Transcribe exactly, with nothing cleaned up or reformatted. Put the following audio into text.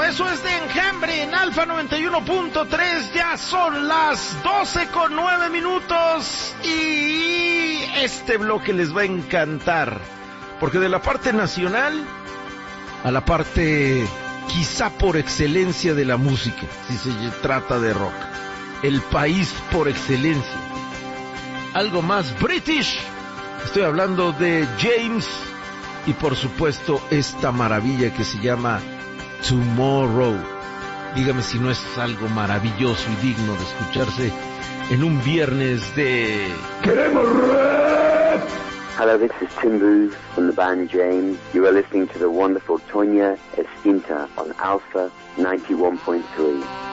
Eso es de Enjambre en Alfa noventa y uno punto tres. Ya son las doce con nueve minutos y este bloque les va a encantar, porque de la parte nacional a la parte quizá por excelencia de la música, si se trata de rock, el país por excelencia, algo más british. Estoy hablando de James y por supuesto esta maravilla que se llama Tomorrow. Dígame si no es algo maravilloso y digno de escucharse en un viernes de ¡Queremos rap! Hello, this is Tim Booth from the band James. You are listening to the wonderful Tonya Estinta on Alpha ninety-one point three.